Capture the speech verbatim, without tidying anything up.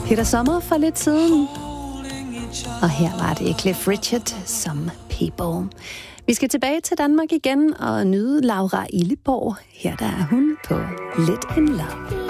Peter Sommer for lidt siden. Og her var det Cliff Richard, Some People. Vi skal tilbage til Danmark igen og nyde Laura Illeborg. Her der er hun på Let in Love.